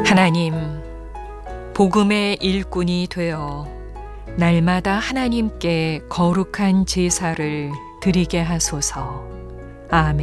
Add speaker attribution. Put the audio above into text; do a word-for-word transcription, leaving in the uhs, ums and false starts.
Speaker 1: 하나님, 복음의 일꾼이 되어 날마다 하나님께 거룩한 제사를 드리게 하소서. 아멘.